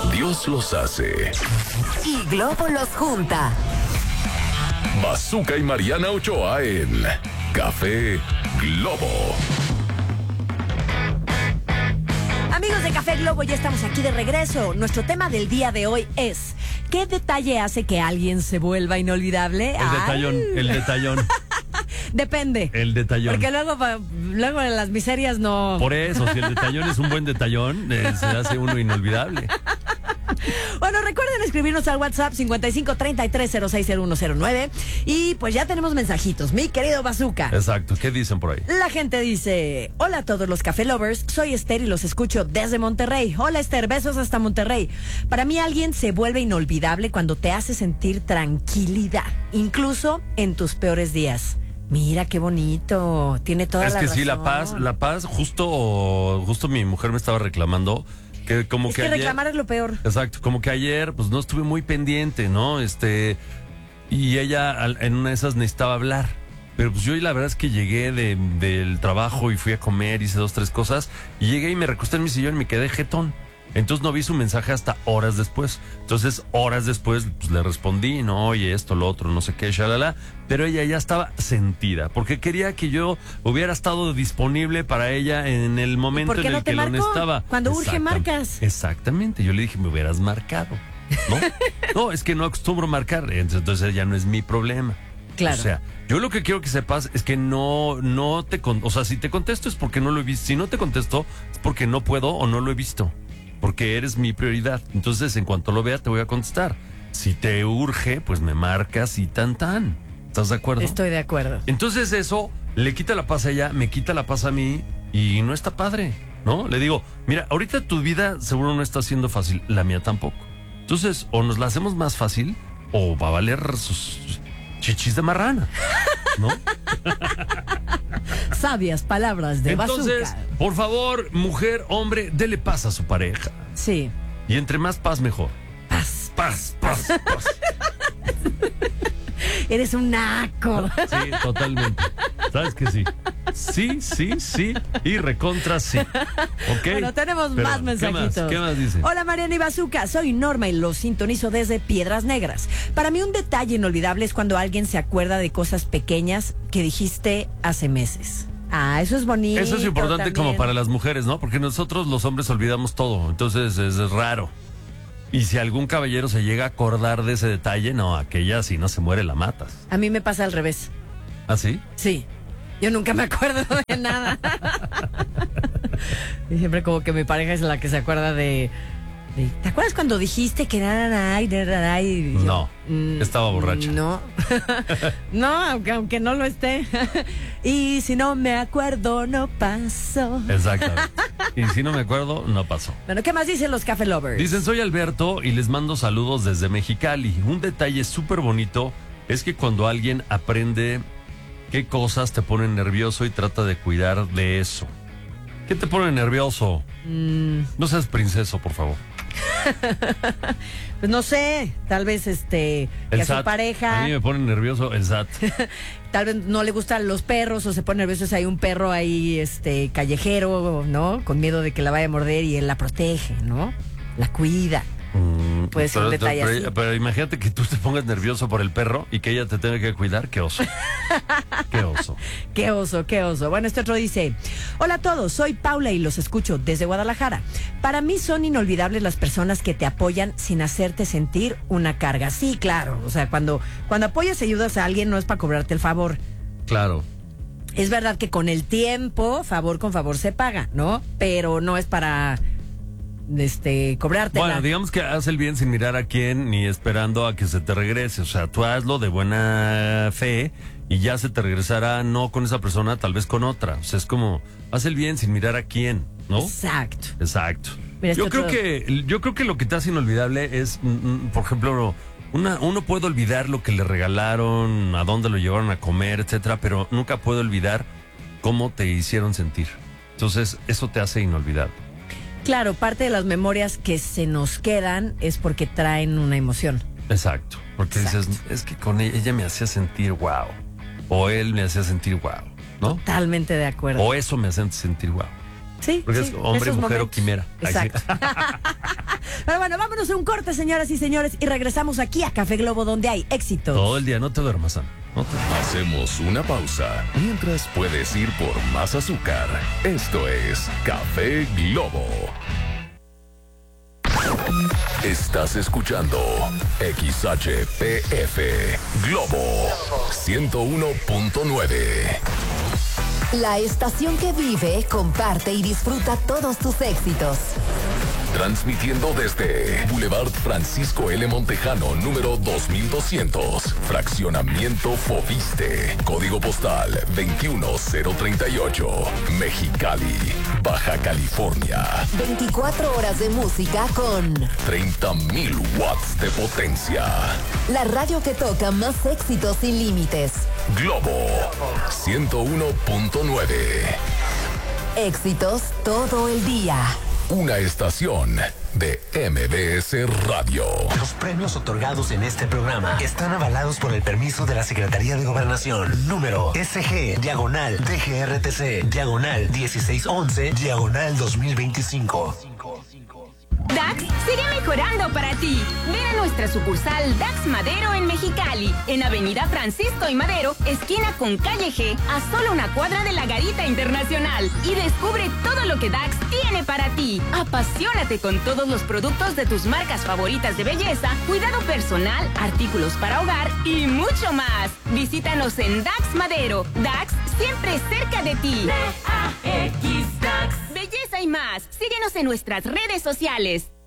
Dios los hace. Y Globo los junta. Bazooka y Mariana Ochoa en Café Globo. Amigos de Café Globo, ya estamos aquí de regreso. Nuestro tema del día de hoy es: ¿qué detalle hace que alguien se vuelva inolvidable? El detallón. Depende. El detallón. Porque luego en las miserias no. Por eso, si el detallón es un buen detallón, se hace uno inolvidable. Bueno, recuerden escribirnos al WhatsApp 5533060109. Y pues ya tenemos mensajitos, mi querido Bazooka. Exacto, ¿qué dicen por ahí? La gente dice: hola a todos los Café Lovers, soy Esther y los escucho desde Monterrey. Hola Esther, besos hasta Monterrey. Para mí alguien se vuelve inolvidable cuando te hace sentir tranquilidad, incluso en tus peores días. Mira qué bonito, tiene toda la razón. Es que sí, la paz, justo mi mujer me estaba reclamando que como que ayer, reclamar es lo peor. Exacto, como que ayer pues no estuve muy pendiente, ¿no? Y ella en una de esas necesitaba hablar. Pero pues yo la verdad es que llegué del trabajo y fui a comer, hice 2, 3 cosas, y llegué y me recosté en mi sillón y me quedé jetón. Entonces no vi su mensaje hasta horas después. Entonces, horas después, pues le respondí, no, oye, esto, lo otro, no sé qué, shalala. Pero ella ya estaba sentida, porque quería que yo hubiera estado disponible para ella en el momento en el que lo necesitaba. Cuando urge, marcas. Exactamente. Yo le dije, me hubieras marcado, ¿no? No, es que no acostumbro marcar. Entonces ya no es mi problema. Claro. O sea, yo lo que quiero que sepas es que o sea, si te contesto es porque no lo he visto. Si no te contesto es porque no puedo o no lo he visto. Porque eres mi prioridad. Entonces, en cuanto lo vea, te voy a contestar. Si te urge, pues me marcas y tan. ¿Estás de acuerdo? Estoy de acuerdo. Entonces eso le quita la paz a ella, me quita la paz a mí y no está padre, ¿no? Le digo, mira, ahorita tu vida seguro no está siendo fácil, la mía tampoco. Entonces, o nos la hacemos más fácil o va a valer sus chichis de marrana, ¿no? Sabias palabras de Bazooka. Entonces, por favor, mujer, hombre, dele paz a su pareja. Sí. Y entre más paz, mejor. Paz. Eres un naco. Sí, totalmente. ¿Sabes que sí? Sí. Y recontra sí. ¿Ok? Bueno, tenemos más mensajitos. ¿Qué más dice? Hola, Mariana y Bazooka. Soy Norma y los sintonizo desde Piedras Negras. Para mí un detalle inolvidable es cuando alguien se acuerda de cosas pequeñas que dijiste hace meses. Eso es bonito. Eso es importante también. como para las mujeres, ¿no? Porque nosotros los hombres olvidamos todo. Entonces es raro. Y si algún caballero se llega a acordar de ese detalle, no, aquella si no se muere la matas. A mí me pasa al revés. ¿Ah, sí? Sí. Yo nunca me acuerdo de nada. Y siempre como que mi pareja es la que se acuerda de ¿te acuerdas cuando dijiste que No, estaba borracha. No. No, aunque no lo esté. Y si no me acuerdo, no pasó. Exactamente. Y si no me acuerdo, no pasó. Bueno, ¿qué más dicen los Café Lovers? Dicen, soy Alberto y les mando saludos desde Mexicali. Un detalle súper bonito es que cuando alguien aprende qué cosas te ponen nervioso y trata de cuidar de eso. ¿Qué te pone nervioso? No seas princeso, por favor. Pues no sé, tal vez que el a su SAT. pareja. A mí me pone nervioso el SAT. Tal vez no le gustan los perros o se pone nervioso si hay un perro ahí callejero, ¿no? Con miedo de que la vaya a morder y él la protege, ¿no? La cuida. Puede ser un detalle así. Pero imagínate que tú te pongas nervioso por el perro y que ella te tenga que cuidar. ¡Qué oso! Qué oso. Bueno, este otro dice: hola a todos, soy Paula y los escucho desde Guadalajara. Para mí son inolvidables las personas que te apoyan sin hacerte sentir una carga. Sí, claro. O sea, cuando apoyas y ayudas a alguien no es para cobrarte el favor. Claro. Es verdad que con el tiempo, favor con favor se paga, ¿no? Pero no es para cobrártela. Bueno, digamos que haz el bien sin mirar a quién ni esperando a que se te regrese. O sea, tú hazlo de buena fe y ya se te regresará, no con esa persona, tal vez con otra. O sea, es como, haz el bien sin mirar a quién, ¿no? Exacto. Mira, yo creo que lo que te hace inolvidable es, por ejemplo, uno puede olvidar lo que le regalaron, a dónde lo llevaron a comer, etcétera, pero nunca puede olvidar cómo te hicieron sentir. Entonces, eso te hace inolvidable. Claro, parte de las memorias que se nos quedan es porque traen una emoción. Exacto, porque dices, es que con ella me hacía sentir wow, o él me hacía sentir wow, ¿no? Totalmente de acuerdo. O eso me hace sentir wow. Sí, porque sí, es hombre, mujer momentos. o quimera. Exacto. Pero bueno, vámonos a un corte, señoras y señores, y regresamos aquí a Café Globo, donde hay éxitos. Todo el día, no te duermas, Sam. No te... Hacemos una pausa mientras puedes ir por más azúcar. Esto es Café Globo. Estás escuchando XHPF Globo 101.9. La estación que vive, comparte y disfruta todos tus éxitos. Transmitiendo desde Boulevard Francisco L. Montejano, número 2200, Fraccionamiento Fobiste, Código Postal 21038, Mexicali, Baja California. 24 horas de música con 30,000 watts de potencia. la radio que toca más éxitos sin límites. Globo 101.9. Éxitos todo el día. Una estación de MBS Radio. Los premios otorgados en este programa están avalados por el permiso de la Secretaría de Gobernación. Número SG/DGRTC/1611/2025. DAX sigue mejorando para ti. Ven a nuestra sucursal DAX Madero en Mexicali, en Avenida Francisco y Madero, esquina con Calle G, a solo una cuadra de la Garita Internacional. Y descubre todo lo que DAX tiene para ti. Apasionate con todos los productos de tus marcas favoritas de belleza, cuidado personal, artículos para hogar y mucho más. Visítanos en DAX Madero. DAX siempre cerca de ti. DAX. Belleza y más. Síguenos en nuestras redes sociales.